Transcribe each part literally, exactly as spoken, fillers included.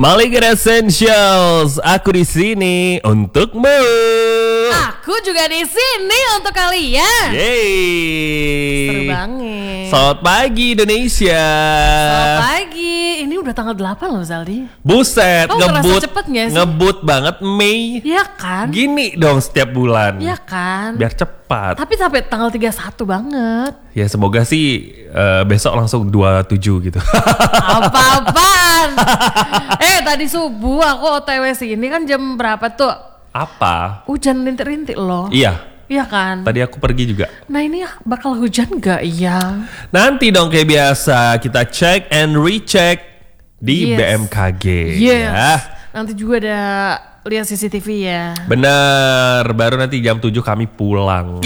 Maligar Essentials, aku di sini untukmu. Aku juga di sini untuk kalian. Yeay. Seru banget. Selamat pagi Indonesia. Selamat pagi. Ini udah tanggal delapan loh Zaldi. Buset, Oh, ngebut, ngerasa cepet gak sih? ngebut banget Mei. Iya kan? Gini dong setiap bulan. Iya kan? Biar cepat. Tapi sampai tanggal tiga puluh satu banget. Ya semoga sih uh, besok langsung dua puluh tujuh gitu. Apa-apaan? eh tadi subuh aku O T W sini kan jam berapa tuh? Apa? Hujan rintik-rintik loh. Iya. Iya kan? Tadi aku pergi juga. Nah ini bakal hujan gak ya? Nanti dong kayak biasa kita cek and recheck di Yes. B M K G. Yes. Ya. Nanti juga ada lihat C C T V ya. Bener, baru nanti jam tujuh kami pulang.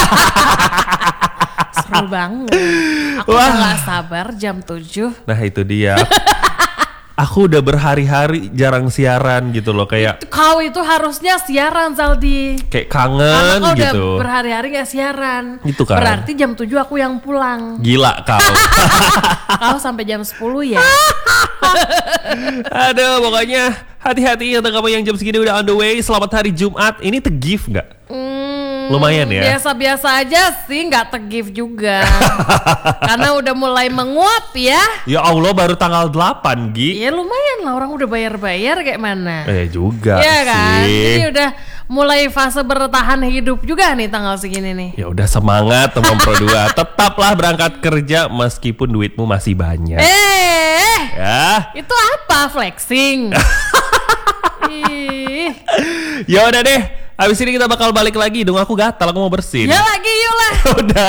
Seru banget. Aku Wah. udah gak sabar jam tujuh. Nah itu dia. Aku udah berhari-hari jarang siaran gitu loh. Kayak Kau itu harusnya siaran Zaldi. kayak Karena kangen kau udah gitu. berhari-hari gak siaran. Itu kan. Berarti jam tujuh aku yang pulang. Gila kau. Kau sampai jam sepuluh ya. Aduh pokoknya hati-hati untuk kamu yang jam segini udah on the way. Selamat hari Jumat. Ini tegif gak? Hmm, Lumayan ya? Biasa-biasa aja sih, gak tegif juga. Karena udah mulai menguap ya. Ya Allah baru tanggal delapan Gi. Ya lumayan lah, orang udah bayar-bayar kayak mana. Eh juga Iya kan? sih. Jadi udah mulai fase bertahan hidup juga nih tanggal segini nih. Ya udah semangat teman Pro dua. Tetaplah berangkat kerja meskipun duitmu masih banyak. Eh, Ya. itu apa flexing? Ih. Ya udah deh. Habis ini kita bakal balik lagi. Dong aku gatal, aku mau bersin. Ya lagi yuk lah. Udah.